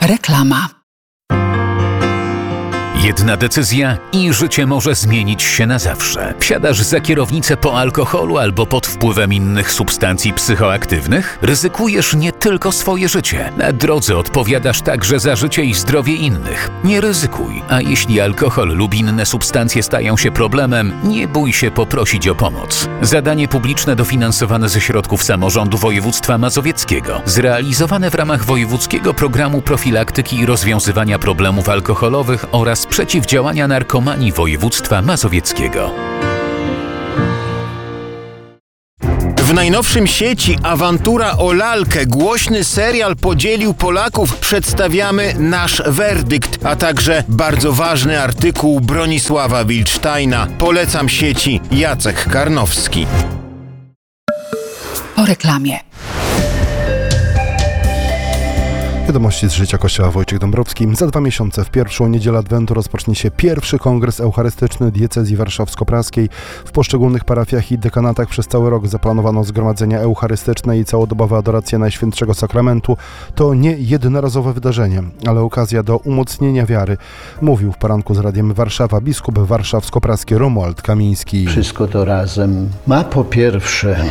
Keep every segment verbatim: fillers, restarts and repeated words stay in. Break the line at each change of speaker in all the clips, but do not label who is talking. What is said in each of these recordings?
Reklama.
Jedna decyzja i życie może zmienić się na zawsze. Wsiadasz za kierownicę po alkoholu albo pod wpływem innych substancji psychoaktywnych? Ryzykujesz nie tylko swoje życie. Na drodze odpowiadasz także za życie i zdrowie innych. Nie ryzykuj, a jeśli alkohol lub inne substancje stają się problemem, nie bój się poprosić o pomoc. Zadanie publiczne dofinansowane ze środków samorządu województwa mazowieckiego, zrealizowane w ramach Wojewódzkiego Programu Profilaktyki i Rozwiązywania Problemów Alkoholowych oraz przeciwdziałania narkomanii województwa mazowieckiego.
W najnowszym sieci Awantura o lalkę głośny serial podzielił Polaków. Przedstawiamy nasz werdykt, a także bardzo ważny artykuł Bronisława Wilcztajna. Polecam sieci Jacek Karnowski.
Po reklamie.
Wiadomości z życia Kościoła. Wojciech Dąbrowski. Za dwa miesiące, w pierwszą niedzielę Adwentu, rozpocznie się pierwszy kongres eucharystyczny diecezji warszawsko-praskiej. W poszczególnych parafiach i dekanatach przez cały rok zaplanowano zgromadzenia eucharystyczne i całodobowe adoracje Najświętszego Sakramentu. To nie jednorazowe wydarzenie, ale okazja do umocnienia wiary, mówił w poranku z Radiem Warszawa biskup warszawsko-praski Romuald Kamiński.
Wszystko to razem ma po pierwsze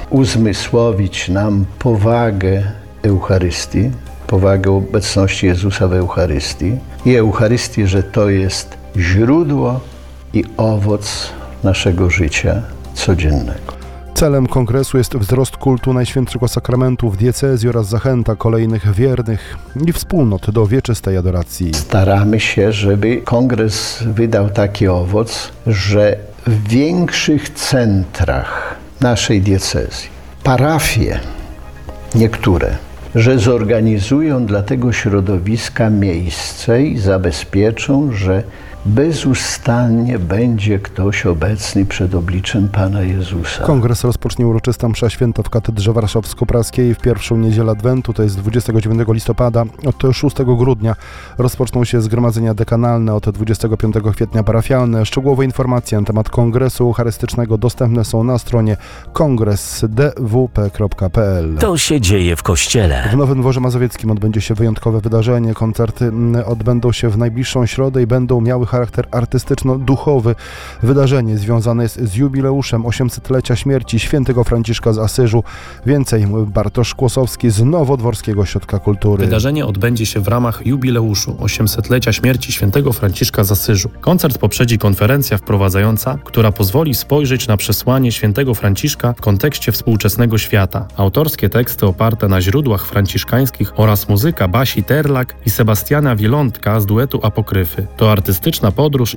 uzmysłowić nam powagę Eucharystii, powagę obecności Jezusa w Eucharystii i Eucharystii, że to jest źródło i owoc naszego życia codziennego.
Celem kongresu jest wzrost kultu Najświętszego Sakramentu w diecezji oraz zachęta kolejnych wiernych i wspólnot do wieczystej adoracji.
Staramy się, żeby kongres wydał taki owoc, że w większych centrach naszej diecezji, parafie niektóre, że zorganizują dla tego środowiska miejsce i zabezpieczą, że bezustannie będzie ktoś obecny przed obliczem Pana Jezusa.
Kongres rozpocznie uroczysta msza święta w Katedrze Warszawsko-Praskiej w pierwszą niedzielę Adwentu, to jest dwudziestego dziewiątego listopada. Od szóstego grudnia rozpoczną się zgromadzenia dekanalne, od dwudziestego piątego kwietnia parafialne. Szczegółowe informacje na temat kongresu eucharystycznego dostępne są na stronie kongres d w p kropka p l.
To się dzieje w Kościele.
W Nowym Dworze Mazowieckim odbędzie się wyjątkowe wydarzenie. Koncerty odbędą się w najbliższą środę i będą miały charakter artystyczno-duchowy. Wydarzenie związane jest z jubileuszem osiemsetlecia śmierci świętego Franciszka z Asyżu. Więcej Bartosz Kłosowski z Nowodworskiego Ośrodka Kultury.
Wydarzenie odbędzie się w ramach jubileuszu osiemsetlecia śmierci świętego Franciszka z Asyżu. Koncert poprzedzi konferencja wprowadzająca, która pozwoli spojrzeć na przesłanie świętego Franciszka w kontekście współczesnego świata. Autorskie teksty oparte na źródłach franciszkańskich oraz muzyka Basi Terlak i Sebastiana Wielątka z duetu Apokryfy. To artystyczna podróż.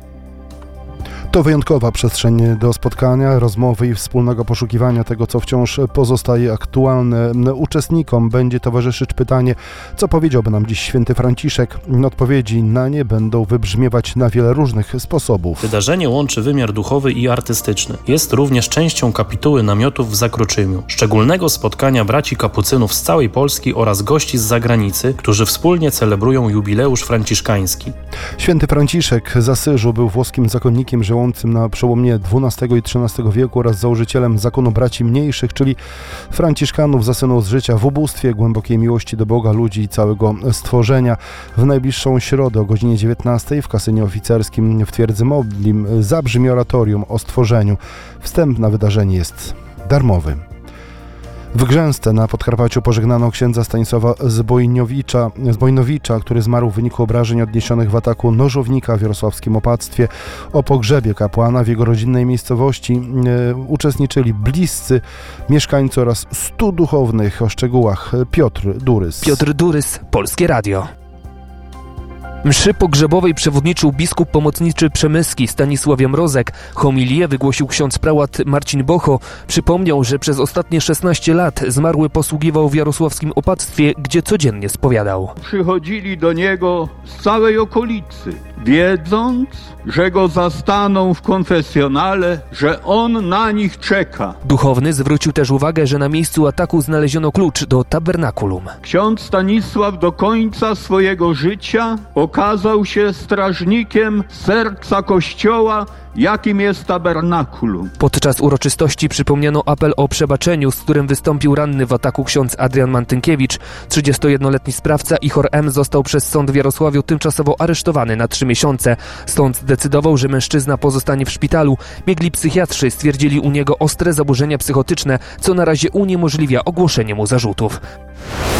To wyjątkowa przestrzeń do spotkania, rozmowy i wspólnego poszukiwania tego, co wciąż pozostaje aktualne. Uczestnikom będzie towarzyszyć pytanie, co powiedziałby nam dziś święty Franciszek. Odpowiedzi na nie będą wybrzmiewać na wiele różnych sposobów.
Wydarzenie łączy wymiar duchowy i artystyczny. Jest również częścią kapituły namiotów w Zakroczymiu, szczególnego spotkania braci kapucynów z całej Polski oraz gości z zagranicy, którzy wspólnie celebrują jubileusz franciszkański.
Święty Franciszek z Asyżu był włoskim zakonnikiem żyjącym na przełomie dwunastego i trzynastego wieku oraz założycielem zakonu braci mniejszych, czyli franciszkanów zasynął z życia w ubóstwie, głębokiej miłości do Boga, ludzi i całego stworzenia. W najbliższą środę o godzinie dziewiętnastej w kasynie oficerskim w Twierdzy Modlim zabrzmi oratorium o stworzeniu. Wstęp na wydarzenie jest darmowy. W Grzęsce na Podkarpaciu pożegnano księdza Stanisława Zbojnowicza, Zbojnowicza, który zmarł w wyniku obrażeń odniesionych w ataku nożownika w jarosławskim opactwie. O pogrzebie kapłana w jego rodzinnej miejscowości e, uczestniczyli bliscy mieszkańcy oraz stu duchownych. O szczegółach Piotr Durys.
Piotr Durys, Polskie Radio. Mszy pogrzebowej przewodniczył biskup pomocniczy Przemyski Stanisław Mrozek. Homilię wygłosił ksiądz prałat Marcin Bocho. Przypomniał, że przez ostatnie szesnaście lat zmarły posługiwał w jarosławskim opactwie, gdzie codziennie spowiadał.
Przychodzili do niego z całej okolicy, wiedząc, że go zastaną w konfesjonale, że on na nich czeka.
Duchowny zwrócił też uwagę, że na miejscu ataku znaleziono klucz do tabernakulum.
Ksiądz Stanisław do końca swojego życia okazał się strażnikiem serca Kościoła, jakim jest tabernakulum.
Podczas uroczystości przypomniano apel o przebaczeniu, z którym wystąpił ranny w ataku ksiądz Adrian Mantynkiewicz. trzydziestojednoletni sprawca Ichor M. został przez sąd w Jarosławiu tymczasowo aresztowany na trzy miesiące. Sąd zdecydował, że mężczyzna pozostanie w szpitalu. Biegli psychiatrzy stwierdzili u niego ostre zaburzenia psychotyczne, co na razie uniemożliwia ogłoszenie mu zarzutów.